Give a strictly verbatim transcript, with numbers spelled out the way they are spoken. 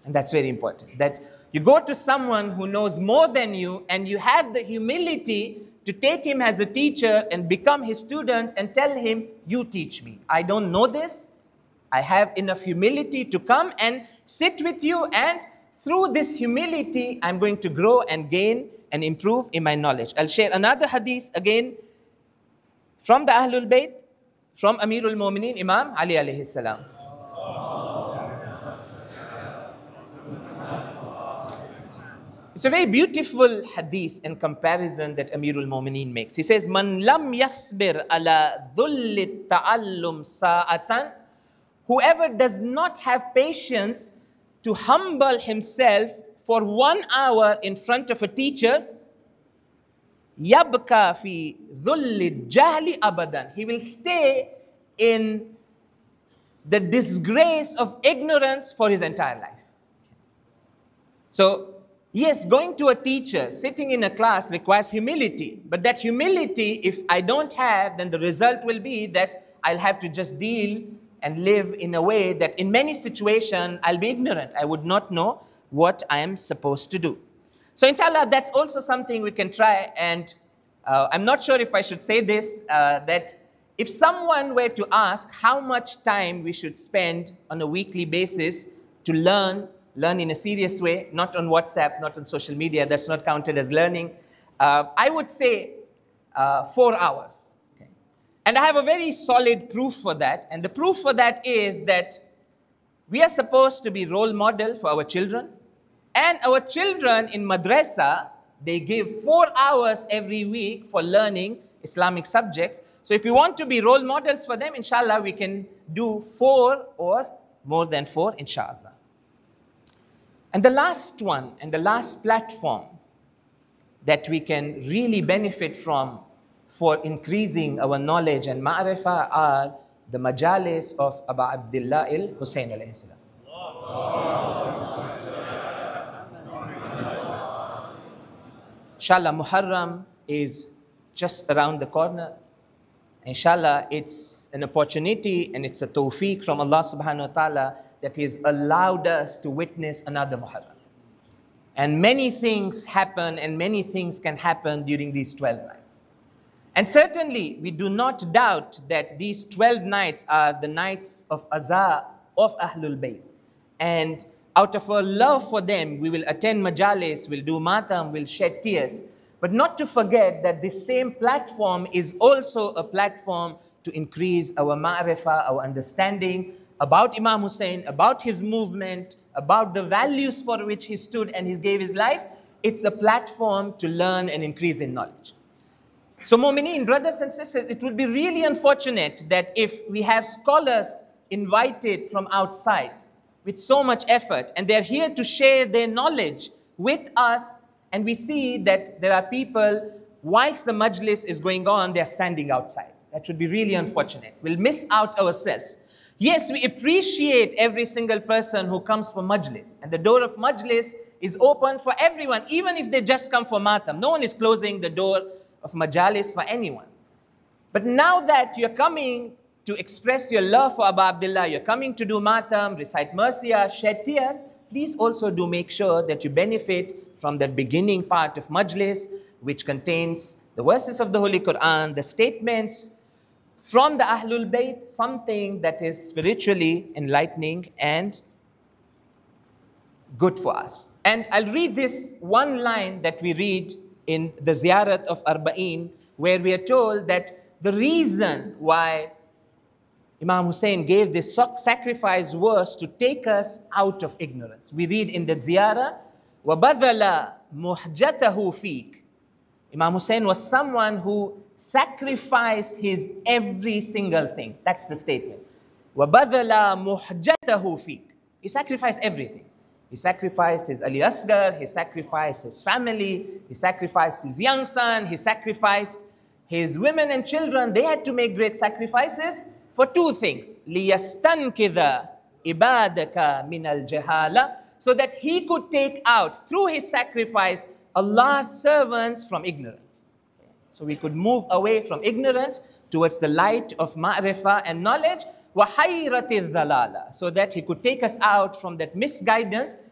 And that's very important, that you go to someone who knows more than you and you have the humility to take him as a teacher and become his student and tell him, you teach me. I don't know this. I have enough humility to come and sit with you, and through this humility, I'm going to grow and gain and improve in my knowledge. I'll share another hadith again from the Ahlul Bayt, from Amirul Mu'mineen, Imam Ali alayhi salam. It's a very beautiful hadith and comparison that Amirul Mu'mineen makes. He says, Man lam yasbir ala dhulli ta'allum sa'atan, whoever does not have patience to humble himself for one hour in front of a teacher, yabka fi dhulli jahli abadan, he will stay in the disgrace of ignorance for his entire life. So, yes, going to a teacher, sitting in a class requires humility. But that humility, if I don't have, then the result will be that I'll have to just deal and live in a way that in many situations I'll be ignorant. I would not know what I am supposed to do. So inshallah, that's also something we can try. And uh, I'm not sure if I should say this, uh, that if someone were to ask how much time we should spend on a weekly basis to learn, learn in a serious way, not on WhatsApp, not on social media, that's not counted as learning, uh, I would say uh, four hours. Okay. And I have a very solid proof for that. And the proof for that is that we are supposed to be role model for our children. And our children in madrasa, they give four hours every week for learning Islamic subjects. So if you want to be role models for them, inshallah, we can do four or more than four, inshallah. And the last one, and the last platform that we can really benefit from for increasing our knowledge and ma'rifah are the majalis of Abu Abdullah al-Husayn alayhi salam. Inshallah, Muharram is just around the corner. Inshallah, it's an opportunity and it's a tawfiq from Allah subhanahu wa ta'ala that He has allowed us to witness another Muharram. And many things happen and many things can happen during these twelve nights. And certainly, we do not doubt that these twelve nights are the nights of Azaa of Ahlul Bayt. And out of our love for them, we will attend majalis, we'll do matam, we'll shed tears. But not to forget that this same platform is also a platform to increase our ma'rifah, our understanding about Imam Hussein, about his movement, about the values for which he stood and he gave his life. It's a platform to learn and increase in knowledge. So Mu'mineen, brothers and sisters, it would be really unfortunate that if we have scholars invited from outside with so much effort and they're here to share their knowledge with us, and we see that there are people, whilst the majlis is going on, they're standing outside. That would be really unfortunate. We'll miss out ourselves. Yes, we appreciate every single person who comes for majlis. And the door of majlis is open for everyone, even if they just come for matam. No one is closing the door of majalis for anyone. But now that you're coming to express your love for Abu Abdullah, you're coming to do matam, recite Marsiya, shed tears, please also do make sure that you benefit from that beginning part of majlis, which contains the verses of the Holy Quran, the statements from the Ahlul Bayt, something that is spiritually enlightening and good for us. And I'll read this one line that we read in the Ziyarat of Arba'een, where we are told that the reason why Imam Hussein gave this sacrifice was to take us out of ignorance. We read in the Ziyarah, وَبَذَلَ مُحْجَتَهُ فِيكَ. Imam Hussein was someone who sacrificed his every single thing. That's the statement. وَبَذَلَ مُحْجَتَهُ فِيكَ. He sacrificed everything. He sacrificed his Ali Asghar, he sacrificed his family, he sacrificed his young son, he sacrificed his women and children. They had to make great sacrifices for two things. لِيَسْتَنْكِذَ إِبَادَكَ مِنَ الْجَهَالَةِ, so that he could take out, through his sacrifice, Allah's servants from ignorance. So we could move away from ignorance towards the light of ma'rifah and knowledge, وَحَيْرَةِ الظَّلَالَةِ, so that he could take us out from that misguidance